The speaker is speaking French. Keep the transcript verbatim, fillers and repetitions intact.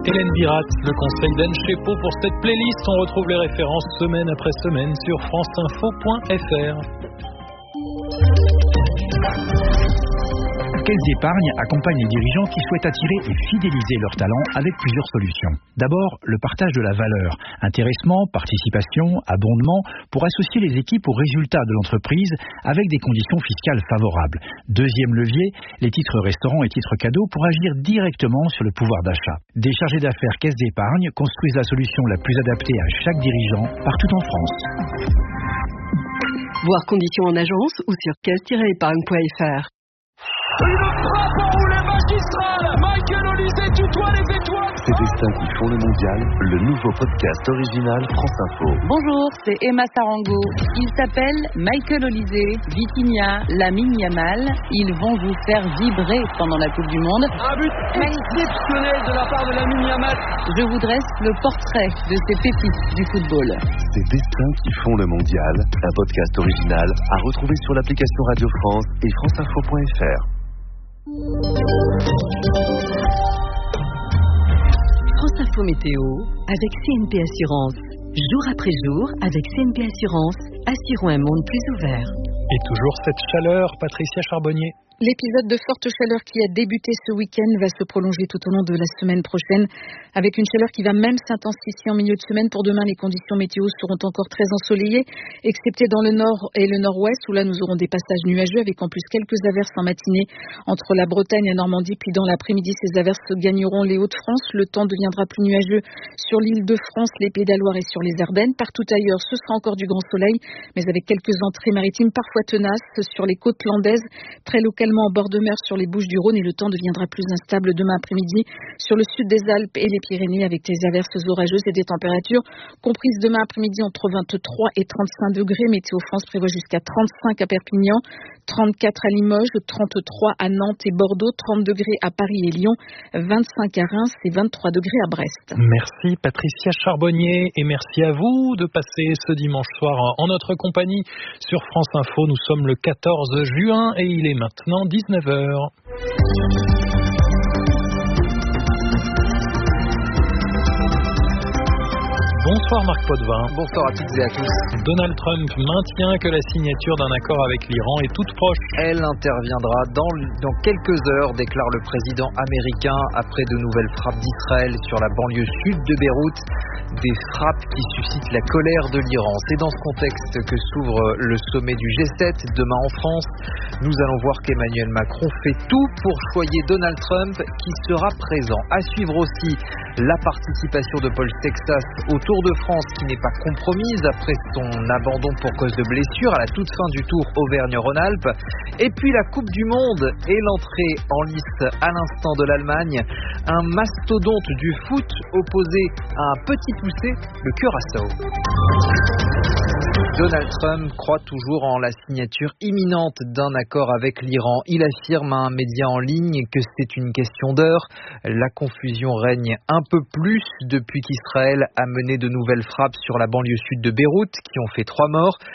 Hélène Birat, le conseil d'Anne Chepeau pour cette playlist. On retrouve les références semaine après semaine sur franceinfo point fr. Caisse d'épargne accompagne les dirigeants qui souhaitent attirer et fidéliser leurs talents avec plusieurs solutions. D'abord, le partage de la valeur, intéressement, participation, abondement, pour associer les équipes aux résultats de l'entreprise avec des conditions fiscales favorables. Deuxième levier, les titres restaurants et titres cadeaux pour agir directement sur le pouvoir d'achat. Des chargés d'affaires Caisse d'épargne construisent la solution la plus adaptée à chaque dirigeant partout en France. Voir conditions en agence ou sur caisse tiret épargne point fr. Une frappe enroulée magistrale. Michael Olise tutoie les étoiles. Ces destins qui font le mondial, le nouveau podcast original France Info. Bonjour, c'est Emma Sarango. Ils s'appellent Michael Olise, Vitinha, Lamine Yamal. Ils vont vous faire vibrer pendant la Coupe du Monde. Un but exceptionnel de la part de Lamine Yamal. Je vous dresse le portrait de ces pépites du football. Ces destins qui font le mondial, un podcast original à retrouver sur l'application Radio France et franceinfo point fr. France Info Météo avec C N P Assurance. Jour après jour, avec C N P Assurance, assurons un monde plus ouvert. Et toujours cette chaleur, Patricia Charbonnier. L'épisode de forte chaleur qui a débuté ce week-end va se prolonger tout au long de la semaine prochaine, avec une chaleur qui va même s'intensifier en milieu de semaine. Pour demain, les conditions météo seront encore très ensoleillées, excepté dans le nord et le nord-ouest, où là nous aurons des passages nuageux, avec en plus quelques averses en matinée entre la Bretagne et la Normandie. Puis dans l'après-midi, ces averses gagneront les Hauts-de-France. Le temps deviendra plus nuageux sur l'île de France, les Pays de la Loire et sur les Ardennes. Partout ailleurs, ce sera encore du grand soleil, mais avec quelques entrées maritimes parfois tenaces sur les côtes landaises, très localement en bord de mer sur les Bouches-du-Rhône, et le temps deviendra plus instable demain après-midi sur le sud des Alpes et les Pyrénées, avec des averses orageuses et des températures comprises demain après-midi entre vingt-trois et trente-cinq degrés. Météo France prévoit jusqu'à trente-cinq à Perpignan, trente-quatre à Limoges, trente-trois à Nantes et Bordeaux, trente degrés à Paris et Lyon, vingt-cinq à Reims et vingt-trois degrés à Brest. Merci Patricia Charbonnier et merci à vous de passer ce dimanche soir en notre compagnie sur France Info. Nous sommes le quatorze juin et il est maintenant dix-neuf heures. Bonsoir Marc Potvin. Bonsoir à toutes et à tous. Donald Trump maintient que la signature d'un accord avec l'Iran est toute proche. Elle interviendra dans, dans quelques heures, déclare le président américain, après de nouvelles frappes d'Israël sur la banlieue sud de Beyrouth. Des frappes qui suscitent la colère de l'Iran. C'est dans ce contexte que s'ouvre le sommet du G sept demain en France. Nous allons voir qu'Emmanuel Macron fait tout pour choyer Donald Trump, qui sera présent. À suivre aussi la participation de Paul Sexas au Tour de France, qui n'est pas compromise après son abandon pour cause de blessure à la toute fin du Tour Auvergne-Rhône-Alpes. Et puis la Coupe du Monde et l'entrée en lice à l'instant de l'Allemagne. Un mastodonte du foot opposé à un petit poussé, le Curaçao. Donald Trump croit toujours en la signature imminente d'un accord avec l'Iran. Il affirme à un média en ligne que c'est une question d'heure. La confusion règne un peu plus depuis qu'Israël a mené de nouvelles frappes sur la banlieue sud de Beyrouth, qui ont fait trois morts.